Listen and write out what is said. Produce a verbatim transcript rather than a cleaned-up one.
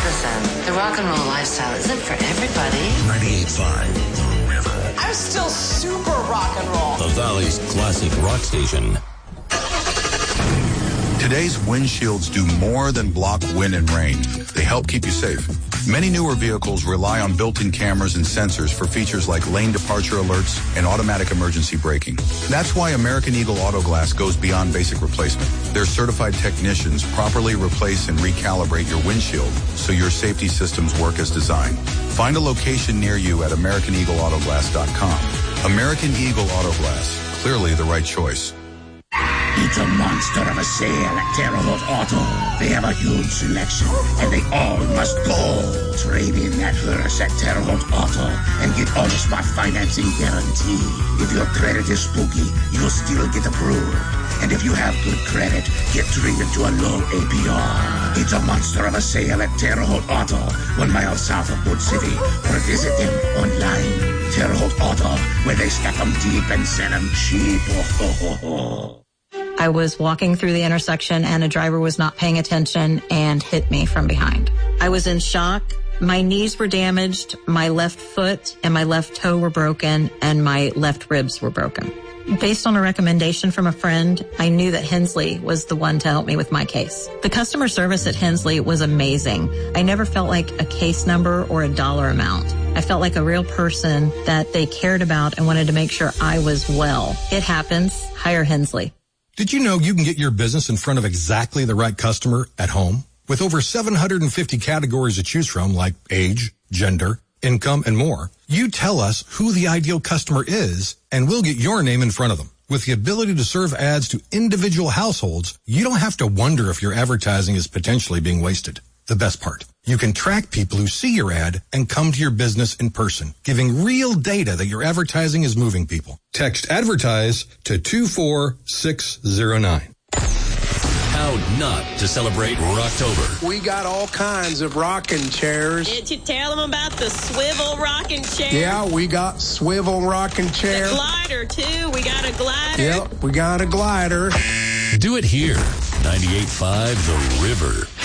Listen, the rock and roll lifestyle isn't for everybody. ninety-eight point five The River. I'm still super rock and roll. The Valley's classic rock station. Today's windshields do more than block wind and rain. They help keep you safe. Many newer vehicles rely on built-in cameras and sensors for features like lane departure alerts and automatic emergency braking. That's why American Eagle Auto Glass goes beyond basic replacement. Their certified technicians properly replace and recalibrate your windshield so your safety systems work as designed. Find a location near you at American Eagle Auto Glass dot com. American Eagle Auto Glass, clearly the right choice. It's a monster of a sale at Terre Haute Auto. They have a huge selection, and they all must go. Trade in that hearse at Terre Haute Auto and get Autosmart financing guarantee. If your credit is spooky, you'll still get approved. And if you have good credit, get treated to a low A P R. It's a monster of a sale at Terre Haute Auto, one mile south of Wood City, or visit them online. Terre Haute Auto, where they stack them deep and sell them cheap. Oh, ho, ho, ho. I was walking through the intersection and a driver was not paying attention and hit me from behind. I was in shock. My knees were damaged, my left foot and my left toe were broken, and my left ribs were broken. Based on a recommendation from a friend, I knew that Hensley was the one to help me with my case. The customer service at Hensley was amazing. I never felt like a case number or a dollar amount. I felt like a real person that they cared about and wanted to make sure I was well. It happens. Hire Hensley. Did you know you can get your business in front of exactly the right customer at home? With over seven hundred fifty categories to choose from, like age, gender, income, and more, you tell us who the ideal customer is, and we'll get your name in front of them. With the ability to serve ads to individual households, you don't have to wonder if your advertising is potentially being wasted. The best part, you can track people who see your ad and come to your business in person, giving real data that your advertising is moving people. Text ADVERTISE to two four six zero nine. How not to celebrate Rocktober. We got all kinds of rocking chairs. Did you tell them about the swivel rocking chair? Yeah, we got swivel rocking chair. The glider, too. We got a glider. Yep, we got a glider. Do it here. ninety-eight point five The River.